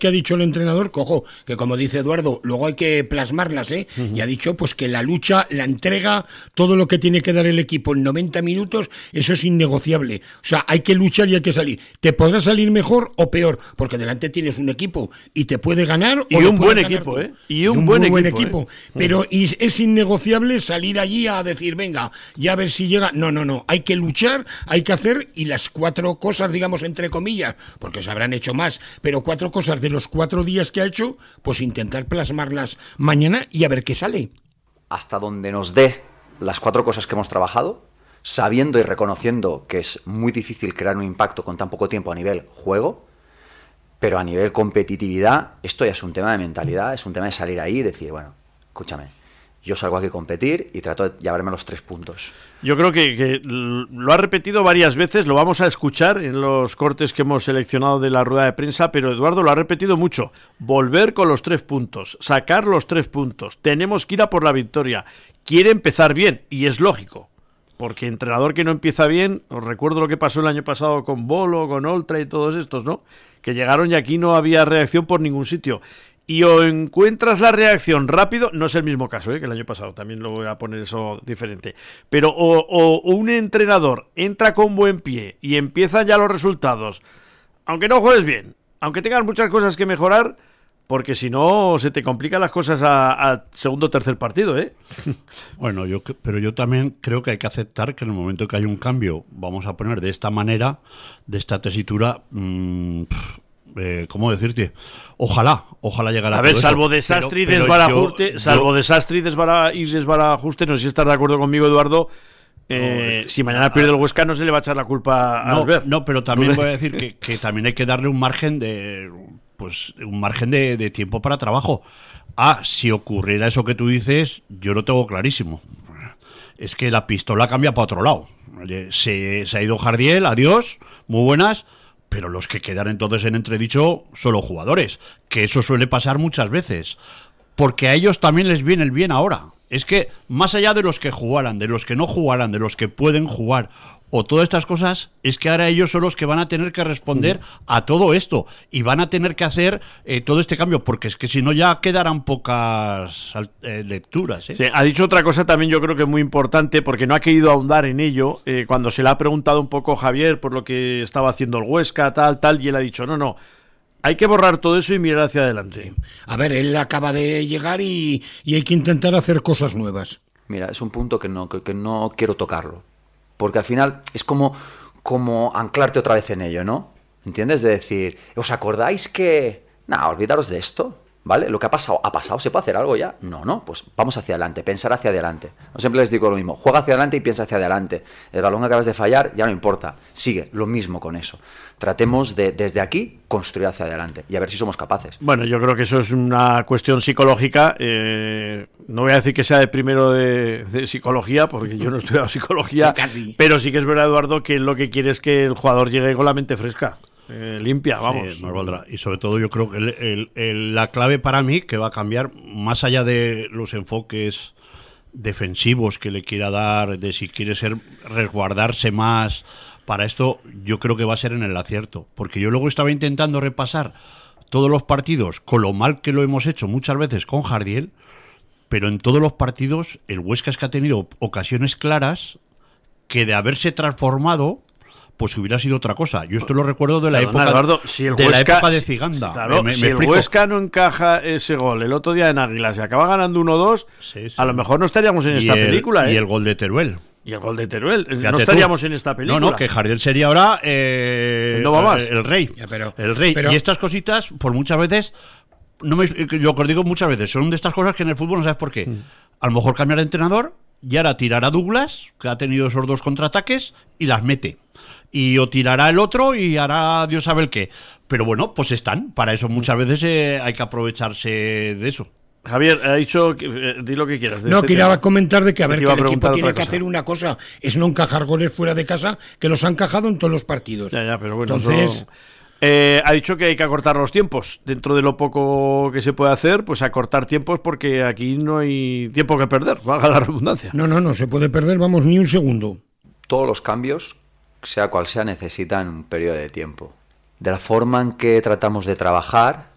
que ha dicho el entrenador, cojo, que como dice Eduardo, luego hay que plasmarlas, y ha dicho pues que la lucha, la entrega, todo lo que tiene que dar el equipo en 90 minutos, eso es innegociable. O sea, hay que luchar y hay que salir. Te podrá salir mejor o peor, porque delante tienes un equipo y te puede ganar y un buen equipo, y un buen equipo. Pero es innegociable salir allí a decir, venga, ya a ver si llega. No, hay que luchar, hay que hacer, y las 4 cosas, digamos, entre comillas, porque se habrán hecho más, pero 4 cosas de los 4 días que ha hecho, pues intentar plasmarlas mañana y a ver qué sale. Hasta donde nos dé las 4 cosas que hemos trabajado, sabiendo y reconociendo que es muy difícil crear un impacto con tan poco tiempo a nivel juego, pero a nivel competitividad, esto ya es un tema de mentalidad, es un tema de salir ahí y decir, bueno, escúchame, yo salgo aquí a competir y trato de llevarme los 3 puntos. Yo creo que lo ha repetido varias veces, lo vamos a escuchar en los cortes que hemos seleccionado de la rueda de prensa, pero Eduardo lo ha repetido mucho. Volver con los 3 puntos, sacar los 3 puntos, tenemos que ir a por la victoria. Quiere empezar bien, y es lógico, porque entrenador que no empieza bien, os recuerdo lo que pasó el año pasado con Bolo, con Oltra y todos estos, ¿no? Que llegaron y aquí no había reacción por ningún sitio. Y o encuentras la reacción rápido, no es el mismo caso que el año pasado, también lo voy a poner eso diferente, pero o un entrenador entra con buen pie y empiezan ya los resultados, aunque no juegues bien, aunque tengas muchas cosas que mejorar, porque si no se te complican las cosas a segundo o tercer partido, Bueno, pero yo también creo que hay que aceptar que en el momento que hay un cambio, vamos a poner de esta manera, de esta tesitura, ¿cómo decirte? Ojalá llegara a ver, todo salvo eso. Desastre y desbarajuste, desastre y desbarajuste, no sé si estás de acuerdo conmigo, Eduardo. Si mañana pierde el Huesca, no se le va a echar la culpa a Albert. No, pero también voy a decir que también hay que darle un margen de tiempo para trabajo. Si ocurriera eso que tú dices, yo lo tengo clarísimo. Es que la pistola cambia para otro lado. Se ha ido Jardiel, adiós, muy buenas. Pero los que quedan entonces en entredicho son los jugadores, que eso suele pasar muchas veces, porque a ellos también les viene el bien ahora. Es que más allá de los que jugaran, de los que no jugaran, de los que pueden jugar, o todas estas cosas, es que ahora ellos son los que van a tener que responder a todo esto, y van a tener que hacer todo este cambio, porque es que si no ya quedarán pocas lecturas. Sí, ha dicho otra cosa también yo creo que es muy importante, porque no ha querido ahondar en ello, cuando se le ha preguntado un poco Javier por lo que estaba haciendo el Huesca, tal, y él ha dicho, no, hay que borrar todo eso y mirar hacia adelante. A ver, él acaba de llegar y hay que intentar hacer cosas nuevas. Mira, es un punto que no quiero tocarlo, porque al final es como anclarte otra vez en ello, ¿no? ¿Entiendes? De decir, ¿os acordáis que...? Olvidaros de esto, ¿vale? Lo que ha pasado, ¿se puede hacer algo ya? No, pues vamos hacia adelante, pensar hacia adelante. No siempre les digo lo mismo, juega hacia adelante y piensa hacia adelante. El balón que acabas de fallar, ya no importa, sigue, lo mismo con eso. Tratemos de, desde aquí, construir hacia adelante y a ver si somos capaces. Bueno, yo creo que eso es una cuestión psicológica. No voy a decir que sea de primero de psicología, porque yo no he estudiado psicología, casi. Pero sí que es verdad, Eduardo, que lo que quiere es que el jugador llegue con la mente fresca. Limpia, vamos. Sí, y sobre todo yo creo que la clave para mí que va a cambiar, más allá de los enfoques defensivos que le quiera dar, de si quiere resguardarse más para esto, yo creo que va a ser en el acierto, porque yo luego estaba intentando repasar todos los partidos con lo mal que lo hemos hecho muchas veces con Jardiel, pero en todos los partidos el Huesca es que ha tenido ocasiones claras que de haberse transformado pues hubiera sido otra cosa. Yo esto lo recuerdo de la época, Eduardo, si el de Huesca, la época de Ciganda. Claro, si el Huesca no encaja ese gol el otro día en Águilas y acaba ganando 1-2, a lo mejor no estaríamos en esta película. Y el gol de Teruel. No estaríamos en esta película. No, que Jardiel sería ahora no va más. el rey. Ya, el rey. Y estas cositas, por muchas veces, yo os digo muchas veces, son de estas cosas que en el fútbol no sabes por qué. A lo mejor cambiar de entrenador y ahora tirará a Douglas, que ha tenido esos 2 contraataques, y las mete. Y o tirará el otro y hará Dios sabe el qué. Pero bueno, pues están. Para eso muchas veces hay que aprovecharse de eso. Javier, ha dicho, di lo que quieras. Quería comentar de que, que el equipo tiene que hacer una cosa, es no encajar goles fuera de casa, que los han encajado en todos los partidos. Ya, pero bueno, entonces... ha dicho que hay que acortar los tiempos. Dentro de lo poco que se puede hacer, pues acortar tiempos, porque aquí no hay tiempo que perder, valga la redundancia. No se puede perder, vamos, ni un segundo. Todos los cambios, sea cual sea, necesitan un periodo de tiempo. De la forma en que tratamos de trabajar,